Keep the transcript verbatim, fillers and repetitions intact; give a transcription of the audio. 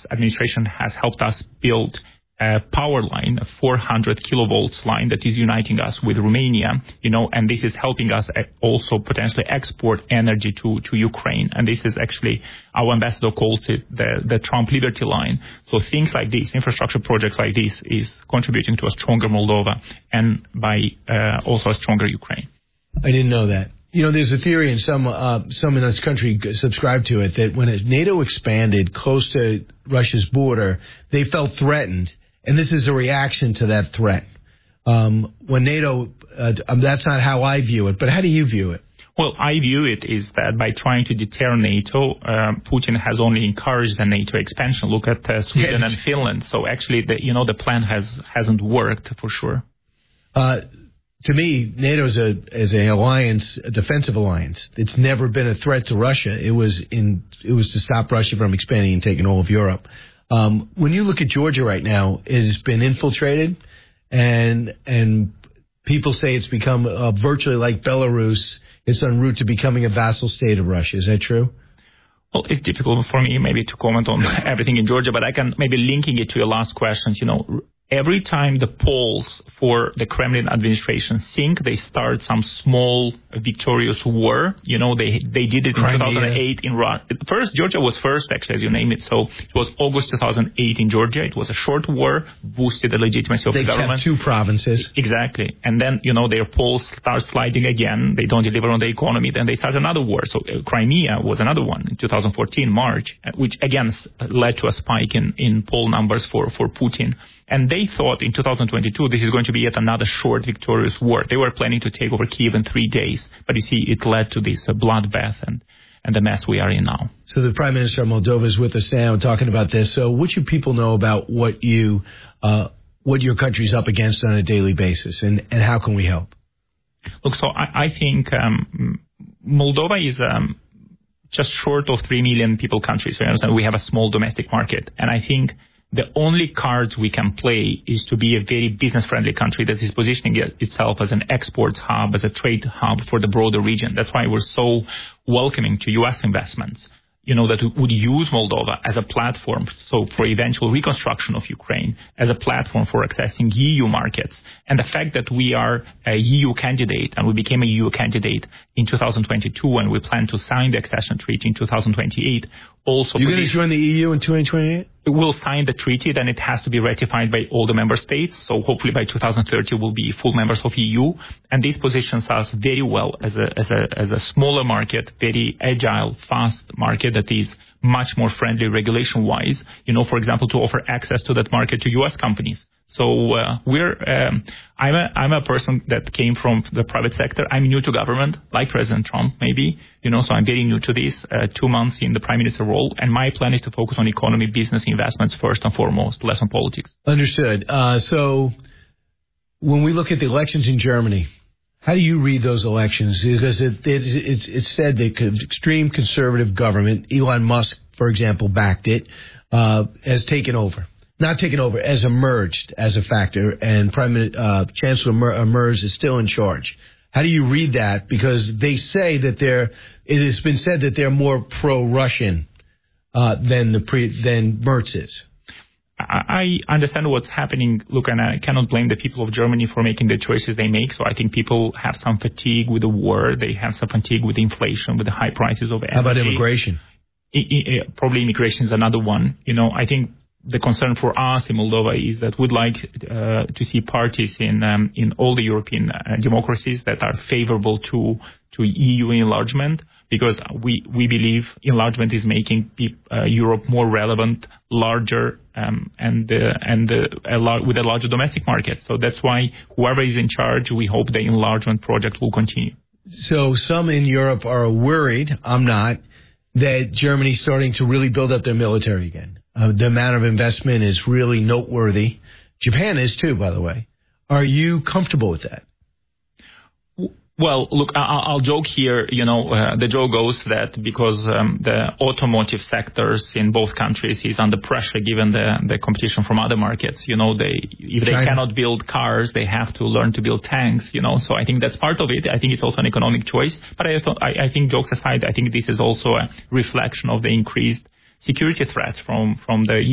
U S administration has helped us build a power line, a four hundred kilovolts line that is uniting us with Romania, you know, and this is helping us also potentially export energy to, to Ukraine. And this is actually, our ambassador calls it the, the Trump Liberty Line. So things like this, infrastructure projects like this, is contributing to a stronger Moldova and by uh, also a stronger Ukraine. I didn't know that. You know, there's a theory, and some uh, some in this country subscribe to it, that when NATO expanded close to Russia's border, they felt threatened, and this is a reaction to that threat. Um, when NATO, uh, that's not how I view it, but how do you view it? Well, I view it is that by trying to deter NATO, uh, Putin has only encouraged the NATO expansion. Look at uh, Sweden yes. and Finland. So actually, the, you know, the plan has hasn't worked for sure. Uh, To me, NATO is a is a alliance, a defensive alliance. It's never been a threat to Russia. It was in it was to stop Russia from expanding and taking all of Europe. Um, when you look at Georgia right now, it has been infiltrated, and and people say it's become uh, virtually like Belarus. It's en route to becoming a vassal state of Russia. Is that true? Well, it's difficult for me maybe to comment on everything in Georgia, but I can maybe linking it to your last questions. You know, every time the polls for the Kremlin administration sink, they start some small victorious war. You know, they they did it in Crimea. two thousand eight in Russia. First, Georgia was first, actually, as you name it. So it was August two thousand eight in Georgia. It was a short war, boosted the legitimacy of they the government. They kept two provinces. Exactly. And then, you know, their polls start sliding again. They don't deliver on the economy. Then they start another war. So uh, Crimea was another one in two thousand fourteen, March, which again led to a spike in, in poll numbers for, for Putin. And they thought in two thousand twenty-two, this is going to be yet another short victorious war. They were planning to take over Kyiv in three days. But you see, it led to this uh, bloodbath and, and the mess we are in now. So the Prime Minister of Moldova is with us now talking about this. So what should people know about what you, uh, what your country's up against on a daily basis, and, and how can we help? Look, so I, I think um, Moldova is um, just short of three million people country. So you understand, we have a small domestic market. And I think the only cards we can play is to be a very business-friendly country that is positioning itself as an export hub, as a trade hub for the broader region. That's why we're so welcoming to U S investments, you know, that would use Moldova as a platform, so for eventual reconstruction of Ukraine, as a platform for accessing E U markets. And the fact that we are a E U candidate, and we became a E U candidate in two thousand twenty-two, and we plan to sign the accession treaty in two thousand twenty-eight. Also, you're going to join the E U in twenty twenty-eight? We'll sign the treaty, then it has to be ratified by all the member states. So hopefully by two thousand thirty, we'll be full members of E U. And this positions us very well as a, as a, as a smaller market, very agile, fast market that is much more friendly regulation-wise, you know, for example, to offer access to that market to U S companies. So uh, we're, um, I'm a, I'm a person that came from the private sector. I'm new to government, like President Trump, maybe, you know, so I'm very new to this, uh, two months in the prime minister role. And my plan is to focus on economy, business, investments first and foremost, less on politics. Understood. Uh, so when we look at the elections in Germany, how do you read those elections? Because it, it, it's, it's said that extreme conservative government, Elon Musk, for example, backed it, uh, has taken over. Not taken over, has emerged as a factor, and Prime uh, Chancellor Merz is still in charge. How do you read that? Because they say that they're, it has been said that they're more pro-Russian uh, than the pre, than Merz is. I understand what's happening. Look, and I cannot blame the people of Germany for making the choices they make. So I think people have some fatigue with the war. They have some fatigue with inflation, with the high prices of energy. How about immigration? I, I, probably immigration is another one. You know, I think the concern for us in Moldova is that we'd like uh, to see parties in um, in all the European uh, democracies that are favorable to to E U enlargement, because we we believe enlargement is making uh, Europe more relevant, larger, um, and uh, and uh, a lar- with a larger domestic market. So that's why whoever is in charge, we hope the enlargement project will continue. So some in Europe are worried, I'm not, that Germany's starting to really build up their military again. Uh, the amount of investment is really noteworthy. Japan is too, by the way. Are you comfortable with that? Well, look, I'll joke here. You know, uh, the joke goes that because um, the automotive sectors in both countries is under pressure given the, the competition from other markets. You know, they if they China. cannot build cars, they have to learn to build tanks. You know, so I think that's part of it. I think it's also an economic choice. But I, I, I think, jokes aside, I think this is also a reflection of the increased security threats from from the